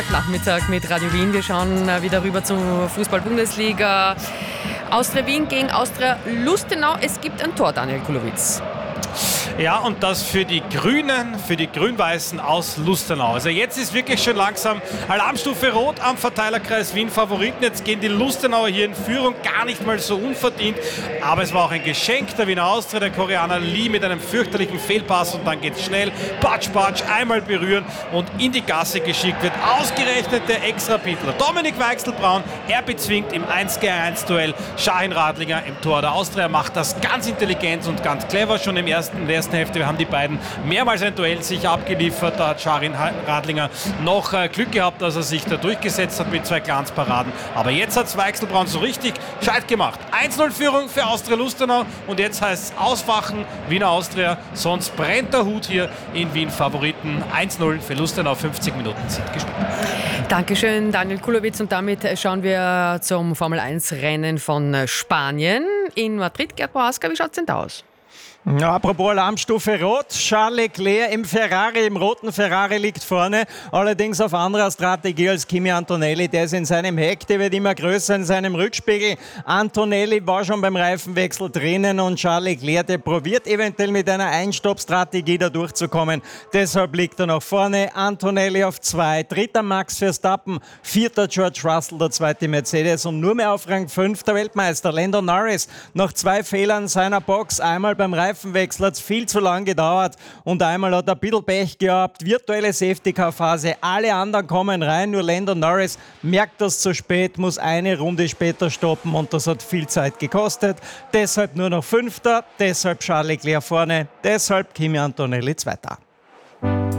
Nachmittag mit Radio Wien. Wir schauen wieder rüber zur Fußball-Bundesliga. Austria Wien gegen Austria Lustenau. Es gibt ein Tor, Daniel Kulowitz. Ja, und das für die Grünen, für die Grün-Weißen aus Lustenau. Also jetzt ist wirklich schon langsam Alarmstufe Rot am Verteilerkreis Wien Favoriten. Jetzt gehen die Lustenauer hier in Führung, gar nicht mal so unverdient. Aber es war auch ein Geschenk der Wiener Austria, der Koreaner Lee mit einem fürchterlichen Fehlpass und dann geht es schnell. Patsch, patsch, einmal berühren und in die Gasse geschickt wird. Ausgerechnet der Ex-Rapidler Dominik Weichselbraun. Er bezwingt im 1-gegen-1-Duell Shahin Radlinger im Tor. Der Austria macht das ganz intelligent und ganz clever schon in der ersten Hälfte. Wir haben die beiden mehrmals ein Duell sich abgeliefert. Da hat Shahin Radlinger noch Glück gehabt, dass er sich da durchgesetzt hat mit 2 Glanzparaden. Aber jetzt hat es Weichselbraun so richtig gescheit gemacht. 1-0-Führung für Austria Lustenau und jetzt heißt es ausfachen, Wiener Austria, sonst brennt der Hut hier in Wien. Favoriten 1-0 für Lustenau, 50 Minuten sind gespielt. Dankeschön, Daniel Kulowitz. Und damit schauen wir zum Formel-1-Rennen von Spanien in Madrid. Gerd Prohaska, wie schaut es denn da aus? Ja, apropos Alarmstufe Rot, Charles Leclerc im roten Ferrari liegt vorne, allerdings auf anderer Strategie als Kimi Antonelli, der ist in seinem Heck, der wird immer größer in seinem Rückspiegel. Antonelli war schon beim Reifenwechsel drinnen und Charles Leclerc, der probiert eventuell mit einer Einstopp-Strategie da durchzukommen, deshalb liegt er noch vorne. Antonelli auf 2, dritter Max Verstappen, vierter George Russell, der zweite Mercedes und nur mehr auf Rang 5 der Weltmeister Lando Norris, nach 2 Fehlern seiner Box, einmal beim Reifenwechsel hat es viel zu lang gedauert und einmal hat er ein bisschen Pech gehabt. Virtuelle Safety-Car-Phase, alle anderen kommen rein, nur Lando Norris merkt das zu spät, muss eine Runde später stoppen und das hat viel Zeit gekostet. Deshalb nur noch 5., deshalb Charles Leclerc vorne, deshalb Kimi Antonelli 2.